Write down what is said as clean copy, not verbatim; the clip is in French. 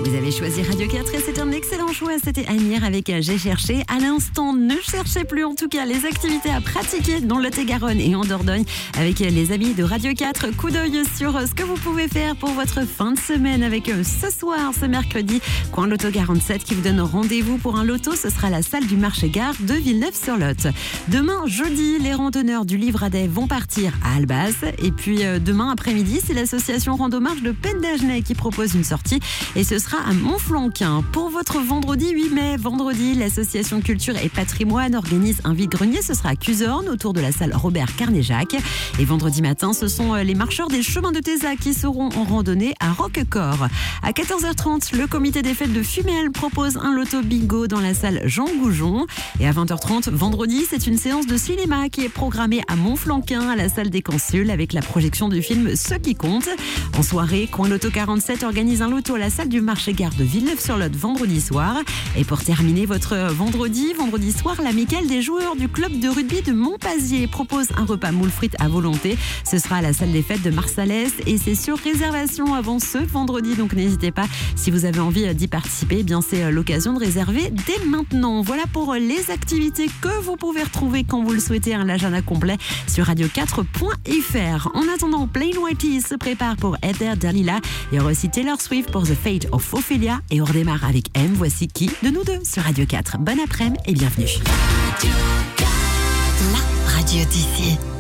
Vous avez choisi Radio 4 et c'est un excellent choix. C'était Amir avec J'ai cherché. À l'instant, ne cherchez plus en tout cas les activités à pratiquer dans le Lot-et-Garonne et en Dordogne avec les amis de Radio 4. Coup d'œil sur ce que vous pouvez faire pour votre fin de semaine avec ce soir, ce mercredi, Coin Loto 47 qui vous donne rendez-vous pour un loto. Ce sera la salle du marché-gare de Villeneuve-sur-Lot. Demain, jeudi, les randonneurs du Livradet vont partir à Albaz. Et puis demain après-midi, c'est l'association Rando-Marche de Penn-d'Agenais qui propose une sortie. Et ce sera à Montflanquin. Pour votre vendredi 8 mai, vendredi, l'association Culture et Patrimoine organise un vide-grenier. Ce sera à Cuzorn, autour de la salle Robert Carnéjac. Et vendredi matin, ce sont les marcheurs des chemins de Tézac qui seront en randonnée à Roquecorps. À 14h30, le comité des fêtes de Fumel propose un loto bingo dans la salle Jean Goujon. Et à 20h30, vendredi, c'est une séance de cinéma qui est programmée à Montflanquin, à la salle des Consuls, avec la projection du film Ce qui compte. En soirée, Coin Loto 47 organise un loto à la salle du marché-gare de Villeneuve-sur-Lot vendredi soir. Et pour terminer votre vendredi soir, l'amicale des joueurs du club de rugby de Montpazier propose un repas moule frites à volonté. Ce sera à la salle des fêtes de Marsalès et c'est sur réservation avant ce vendredi. Donc n'hésitez pas, si vous avez envie d'y participer, eh bien c'est l'occasion de réserver dès maintenant. Voilà pour les activités que vous pouvez retrouver quand vous le souhaitez, l'agenda complet sur radio4.fr. En attendant, Plain Whitey se prépare pour Heather Dalila. Il y aura aussi Taylor Swift pour The Fate of Ophelia. Et on redémarre avec M. Voici qui de nous deux sur Radio 4. Bon après-midi et bienvenue. La radio d'ici.